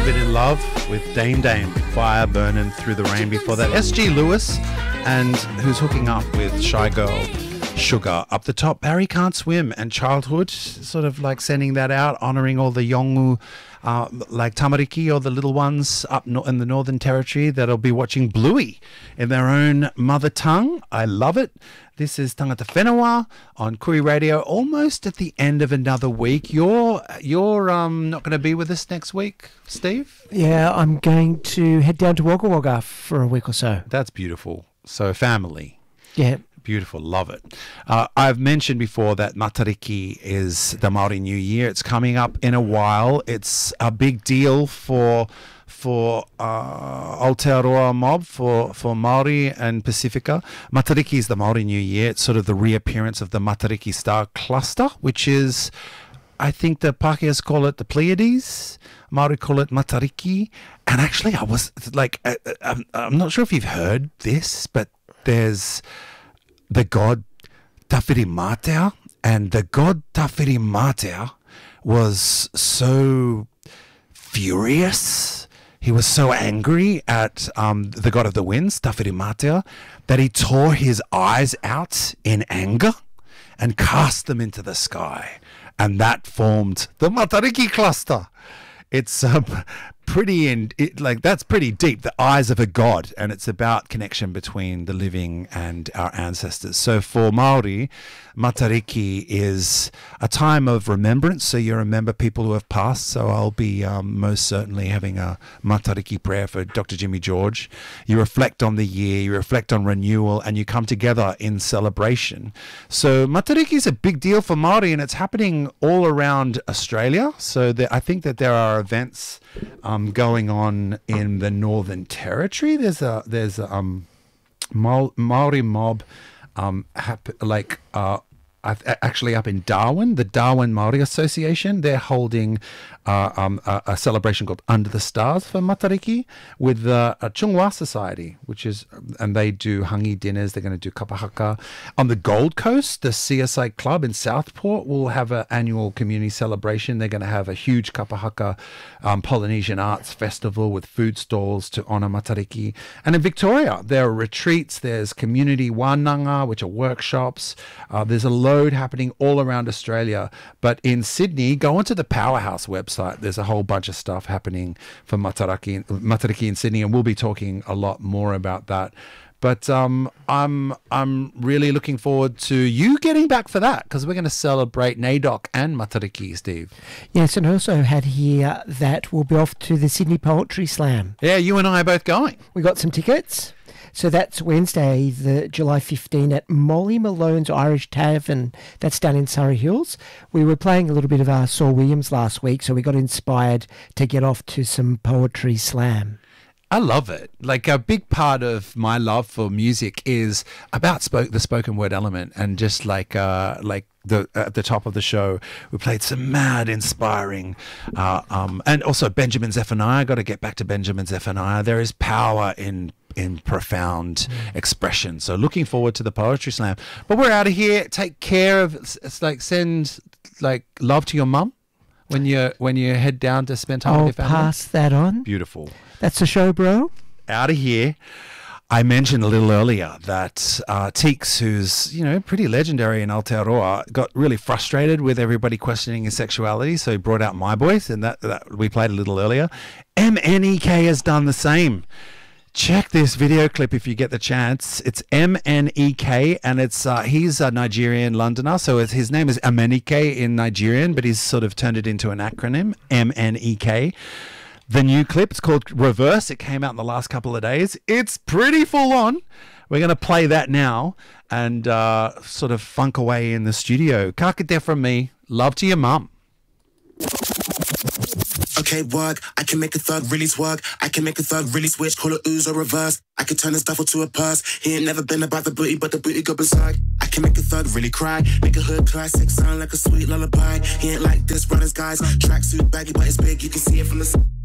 been in love with Dame Dame, Fire Burning Through the Rain. Before that, S.G. Lewis, and who's hooking up with Shy Girl, Sugar. Up the top, Barry Can't Swim and Childhood, sort of like sending that out, honouring all the Yolngu, like Tamariki, or the little ones up in the Northern Territory that'll be watching Bluey in their own mother tongue. I love it. This is Tangata Whenua on Kui Radio, almost at the end of another week. You're not going to be with us next week, Steve? Yeah, I'm going to head down to Wagga Wagga for a week or so. That's beautiful. So family. Yeah. Beautiful, love it. I've mentioned before that Matariki is the Māori New Year. It's coming up in a while. It's a big deal for Aotearoa mob, for Māori and Pacifica. Matariki is the Māori New Year. It's sort of the reappearance of the Matariki star cluster, which is, I think the Pākehās call it the Pleiades. Māori call it Matariki. And actually, I was like, I'm not sure if you've heard this, but there's the god Tawhiri Mātea, and the god Tawhiri Mātea was so furious, he was so angry at the god of the winds, Tawhiri Mātea, that he tore his eyes out in anger and cast them into the sky, and that formed the Matariki cluster. It's that's pretty deep, the eyes of a god, and it's about connection between the living and our ancestors. So for Māori, Matariki is a time of remembrance, so you remember people who have passed. So I'll be most certainly having a Matariki prayer for Dr. Jimmy George. You reflect on the year, you reflect on renewal, and you come together in celebration. So Matariki is a big deal for Māori, and it's happening all around Australia. So I think that there are events going on in the Northern Territory. There's a Māori mob actually up in Darwin, the Darwin Māori Association. They're holding a celebration called Under the Stars for Matariki with the Chungwa Society, and they do hangi dinners. They're going to do kapahaka. On the Gold Coast, the CSI Club in Southport will have an annual community celebration. They're going to have a huge kapahaka Polynesian Arts Festival with food stalls to honour Matariki. And in Victoria, there are retreats, there's community wānanga, which are workshops. There's a load happening all around Australia. But in Sydney, go onto the Powerhouse website. There's a whole bunch of stuff happening for Matariki in Sydney, and we'll be talking a lot more about that. But I'm really looking forward to you getting back for that, because we're going to celebrate NAIDOC and Matariki, Steve. Yes, and I also had here that we'll be off to the Sydney Poetry Slam. Yeah, you and I are both going. We got some tickets. So that's Wednesday, the July 15 at Molly Malone's Irish Tavern. That's down in Surrey Hills. We were playing a little bit of Saul Williams last week, so we got inspired to get off to some poetry slam. I love it. Like, a big part of my love for music is about the spoken word element, and just at the top of the show, we played some mad, inspiring, and also Benjamin Zephaniah. Got to get back to Benjamin Zephaniah. There is power in profound expression. So looking forward to the Poetry Slam. But we're out of here. Take care of. Send love to your mum when you head down to spend time with your family. I'll pass that on. Beautiful. That's the show, bro. Out of here. I mentioned a little earlier that Teeks, who's pretty legendary in Aotearoa, got really frustrated with everybody questioning his sexuality, so he brought out My Boys, and that we played a little earlier. MNEK has done the same. Check this video clip if you get the chance. It's MNEK, and he's a Nigerian Londoner, so his name is Amenike in Nigerian, but he's sort of turned it into an acronym, MNEK. The new clip, it's called Reverse. It came out in the last couple of days. It's pretty full on. We're going to play that now and sort of funk away in the studio. Kakite from me. Love to your mum. Okay, work. I can make a thug really twerk. I can make a thug really switch. Call it ooze or reverse. I can turn his duffel to a purse. He ain't never been about the booty, but the booty go berserk. I can make a thug really cry. Make a hood classic sound like a sweet lullaby. He ain't like this, brothers, guys. Tracksuit baggy, but it's big. You can see it from the